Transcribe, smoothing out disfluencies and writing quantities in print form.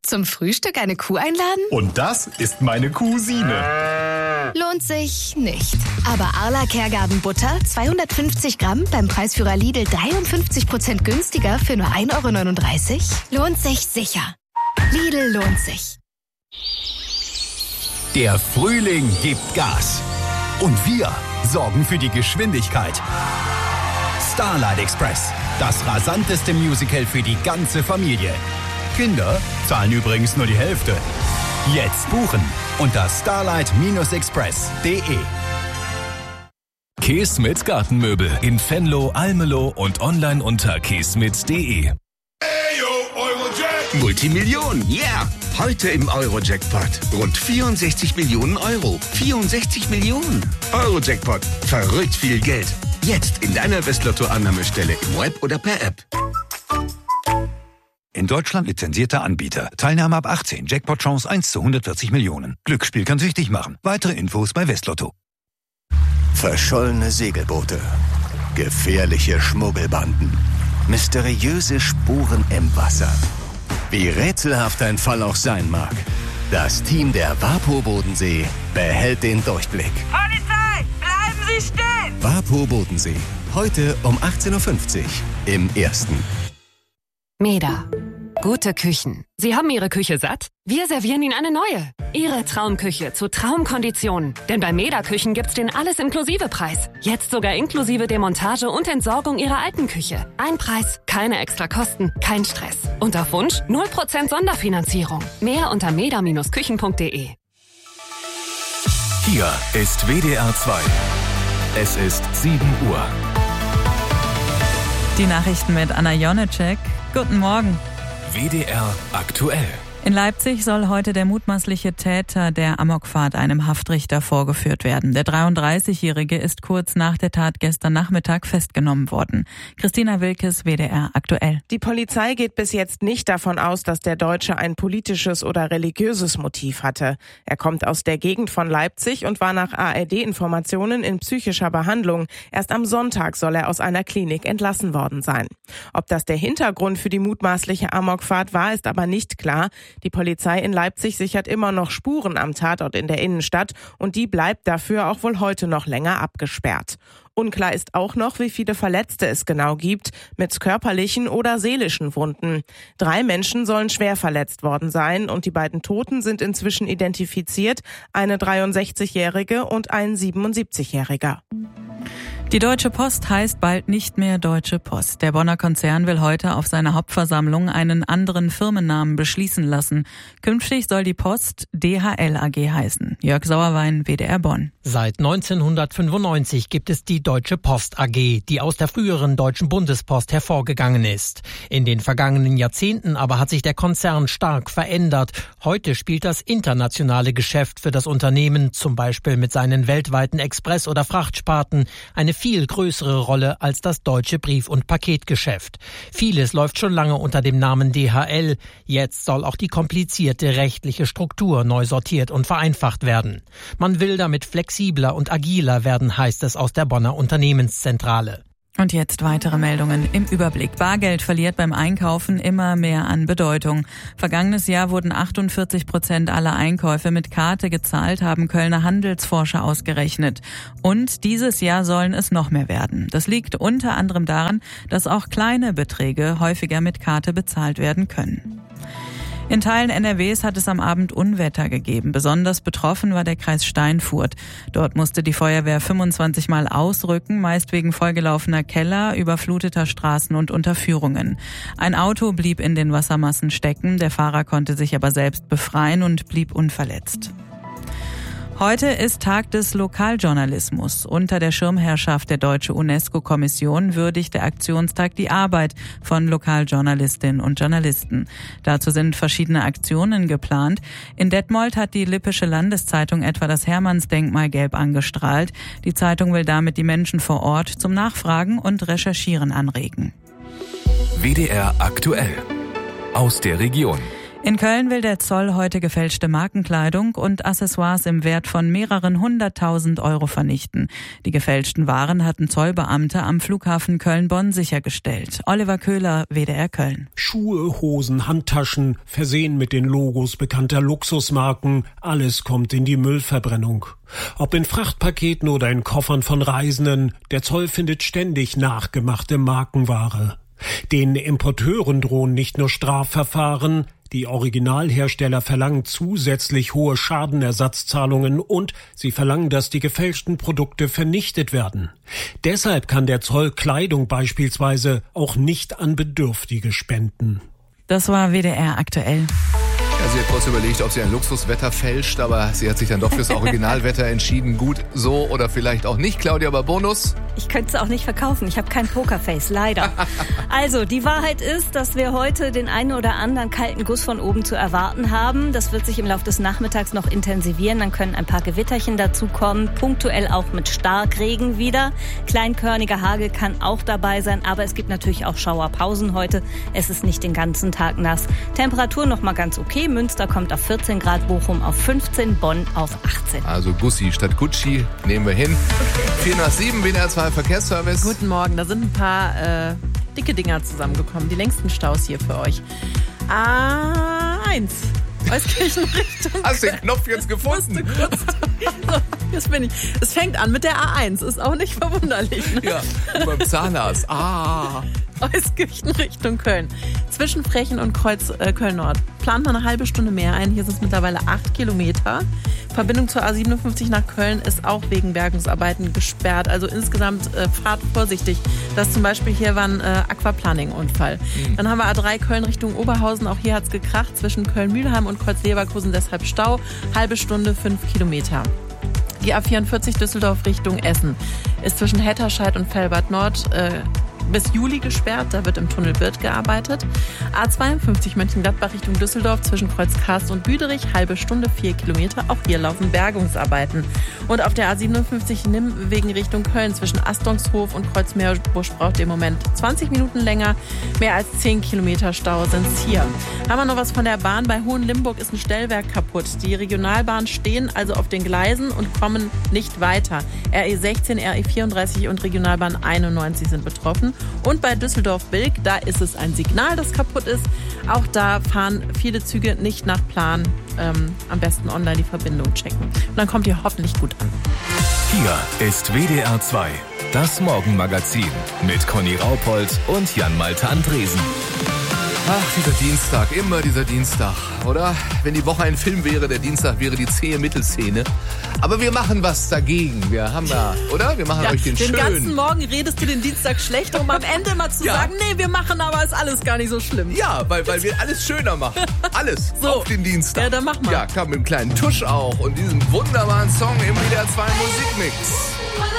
Zum Frühstück eine Kuh einladen? Und das ist meine Cousine. Lohnt sich nicht. Aber Arla Kergarten Butter, 250 Gramm, beim Preisführer Lidl 53% günstiger für nur 1,39 €? Lohnt sich sicher. Lidl lohnt sich. Der Frühling gibt Gas. Und wir sorgen für die Geschwindigkeit. Starlight Express, das rasanteste Musical für die ganze Familie. Kinder zahlen übrigens nur die Hälfte. Jetzt buchen unter starlight-express.de. Keesmit Gartenmöbel in Venlo, Almelo und online unter keesmit.de. Multimillionen, yeah! Heute im Euro-Jackpot. Rund 64 Millionen Euro. 64 Millionen. Euro-Jackpot. Verrückt viel Geld. Jetzt in deiner Westlotto-Annahmestelle im Web oder per App. In Deutschland lizenzierter Anbieter. Teilnahme ab 18. Jackpot-Chance 1 zu 140 Millionen. Glücksspiel kann süchtig machen. Weitere Infos bei Westlotto. Verschollene Segelboote. Gefährliche Schmuggelbanden. Mysteriöse Spuren im Wasser. Wie rätselhaft ein Fall auch sein mag. Das Team der WAPO Bodensee behält den Durchblick. Polizei, bleiben Sie stehen! WAPO Bodensee. Heute um 18.50 Uhr im Ersten. Meda. Gute Küchen. Sie haben Ihre Küche satt? Wir servieren Ihnen eine neue. Ihre Traumküche zu Traumkonditionen. Denn bei Meda Küchen gibt's den Alles-Inklusive-Preis. Jetzt sogar inklusive Demontage und Entsorgung Ihrer alten Küche. Ein Preis, keine extra Kosten, kein Stress. Und auf Wunsch 0% Sonderfinanzierung. Mehr unter meda-küchen.de. Hier ist WDR 2. Es ist 7 Uhr. Die Nachrichten mit Anna Jonecek. Guten Morgen. WDR aktuell. In Leipzig soll heute der mutmaßliche Täter der Amokfahrt einem Haftrichter vorgeführt werden. Der 33-Jährige ist kurz nach der Tat gestern Nachmittag festgenommen worden. Christina Wilkes, WDR aktuell. Die Polizei geht bis jetzt nicht davon aus, dass der Deutsche ein politisches oder religiöses Motiv hatte. Er kommt aus der Gegend von Leipzig und war nach ARD-Informationen in psychischer Behandlung. Erst am Sonntag soll er aus einer Klinik entlassen worden sein. Ob das der Hintergrund für die mutmaßliche Amokfahrt war, ist aber nicht klar. Die Polizei in Leipzig sichert immer noch Spuren am Tatort in der Innenstadt und die bleibt dafür auch wohl heute noch länger abgesperrt. Unklar ist auch noch, wie viele Verletzte es genau gibt, mit körperlichen oder seelischen Wunden. 3 Menschen sollen schwer verletzt worden sein und die beiden Toten sind inzwischen identifiziert, eine 63-Jährige und ein 77-Jähriger. Die Deutsche Post heißt bald nicht mehr Deutsche Post. Der Bonner Konzern will heute auf seiner Hauptversammlung einen anderen Firmennamen beschließen lassen. Künftig soll die Post DHL AG heißen. Jörg Sauerwein, WDR Bonn. Seit 1995 gibt es die Deutsche Post AG, die aus der früheren Deutschen Bundespost hervorgegangen ist. In den vergangenen Jahrzehnten aber hat sich der Konzern stark verändert. Heute spielt das internationale Geschäft für das Unternehmen, zum Beispiel mit seinen weltweiten Express- oder Frachtsparten, eine viel größere Rolle als das deutsche Brief- und Paketgeschäft. Vieles läuft schon lange unter dem Namen DHL. Jetzt soll auch die komplizierte rechtliche Struktur neu sortiert und vereinfacht werden. Man will damit flexibler und agiler werden, heißt es aus der Bonner Unternehmenszentrale. Und jetzt weitere Meldungen im Überblick. Bargeld verliert beim Einkaufen immer mehr an Bedeutung. Vergangenes Jahr wurden 48% aller Einkäufe mit Karte gezahlt, haben Kölner Handelsforscher ausgerechnet. Und dieses Jahr sollen es noch mehr werden. Das liegt unter anderem daran, dass auch kleine Beträge häufiger mit Karte bezahlt werden können. In Teilen NRWs hat es am Abend Unwetter gegeben. Besonders betroffen war der Kreis Steinfurt. Dort musste die Feuerwehr 25 Mal ausrücken, meist wegen vollgelaufener Keller, überfluteter Straßen und Unterführungen. Ein Auto blieb in den Wassermassen stecken, der Fahrer konnte sich aber selbst befreien und blieb unverletzt. Heute ist Tag des Lokaljournalismus. Unter der Schirmherrschaft der Deutsche UNESCO-Kommission würdigt der Aktionstag die Arbeit von Lokaljournalistinnen und Journalisten. Dazu sind verschiedene Aktionen geplant. In Detmold hat die Lippische Landeszeitung etwa das Hermannsdenkmal gelb angestrahlt. Die Zeitung will damit die Menschen vor Ort zum Nachfragen und Recherchieren anregen. WDR aktuell. Aus der Region. In Köln will der Zoll heute gefälschte Markenkleidung und Accessoires im Wert von mehreren 100.000 Euro vernichten. Die gefälschten Waren hatten Zollbeamte am Flughafen Köln-Bonn sichergestellt. Oliver Köhler, WDR Köln. Schuhe, Hosen, Handtaschen, versehen mit den Logos bekannter Luxusmarken, alles kommt in die Müllverbrennung. Ob in Frachtpaketen oder in Koffern von Reisenden, der Zoll findet ständig nachgemachte Markenware. Den Importeuren drohen nicht nur Strafverfahren, die Originalhersteller verlangen zusätzlich hohe Schadenersatzzahlungen und sie verlangen, dass die gefälschten Produkte vernichtet werden. Deshalb kann der Zoll Kleidung beispielsweise auch nicht an Bedürftige spenden. Das war WDR aktuell. Ja, sie hat kurz überlegt, ob sie ein Luxuswetter fälscht, aber sie hat sich dann doch fürs Originalwetter entschieden. Gut, so oder vielleicht auch nicht. Claudia, aber Bonus? Ich könnte es auch nicht verkaufen. Ich habe kein Pokerface, leider. Also, die Wahrheit ist, dass wir heute den einen oder anderen kalten Guss von oben zu erwarten haben. Das wird sich im Laufe des Nachmittags noch intensivieren. Dann können ein paar Gewitterchen dazukommen, punktuell auch mit Starkregen wieder. Kleinkörniger Hagel kann auch dabei sein, aber es gibt natürlich auch Schauerpausen heute. Es ist nicht den ganzen Tag nass. Temperatur noch mal ganz okay. Münster kommt auf 14 Grad, Bochum auf 15, Bonn auf 18. Also Gussi statt Gucci nehmen wir hin. 4:07, WDR 2 Verkehrsservice. Guten Morgen, da sind ein paar dicke Dinger zusammengekommen. Die längsten Staus hier für euch. A1. Euskirchen Richtung. Hast du den Knopf jetzt gefunden? So, jetzt bin ich. Es fängt an mit der A1. Ist auch nicht verwunderlich. Ne? Ja, beim Zahnarzt. Euskirchen Richtung Köln. Zwischen Frechen und Kreuz Köln-Nord. Plant man eine halbe Stunde mehr ein. Hier sind es mittlerweile 8 Kilometer. Verbindung zur A57 nach Köln ist auch wegen Bergungsarbeiten gesperrt. Also insgesamt fahrt vorsichtig. Das zum Beispiel hier war ein Aquaplaning-Unfall. Dann haben wir A3 Köln Richtung Oberhausen. Auch hier hat es gekracht. Zwischen Köln-Mühlheim und Kreuz-Leverkusen deshalb Stau. Halbe Stunde, 5 Kilometer. Die A44 Düsseldorf Richtung Essen ist zwischen Hetterscheid und Velbert Nord bis Juli gesperrt. Da wird im Tunnel Birth gearbeitet. A52 Mönchengladbach Richtung Düsseldorf zwischen Kreuzkarst und Büderich. Halbe Stunde, 4 Kilometer. Auch hier laufen Bergungsarbeiten. Und auf der A57 Nimwegen Richtung Köln zwischen Astungshof und Kreuzmeerbusch braucht ihr im Moment 20 Minuten länger. Mehr als 10 Kilometer Stau sind es hier. Haben wir noch was von der Bahn? Bei Hohenlimburg ist ein Stellwerk kaputt. Die Regionalbahnen stehen also auf den Gleisen und kommen nicht weiter. RE16, RE34 und Regionalbahn 91 sind betroffen. Und bei Düsseldorf-Bilk, da ist es ein Signal, das kaputt ist. Auch da fahren viele Züge nicht nach Plan. Am besten online die Verbindung checken. Und dann kommt ihr hoffentlich gut an. Hier ist WDR 2, das Morgenmagazin mit Conny Raupold und Jan-Malte Andresen. Ach, dieser Dienstag, immer dieser Dienstag, oder? Wenn die Woche ein Film wäre, der Dienstag wäre die zähe Mittelszene. Aber wir machen was dagegen. Wir haben da, oder? Wir machen euch den schönen. Den ganzen Morgen redest du den Dienstag schlecht, um am Ende mal zu sagen, nee, wir machen aber, ist alles gar nicht so schlimm. Ja, weil wir alles schöner machen. Alles so. Auf den Dienstag. Ja, dann mach mal. Ja, klar, mit einem kleinen Tusch auch und diesem wunderbaren Song im WDR 2 Musikmix.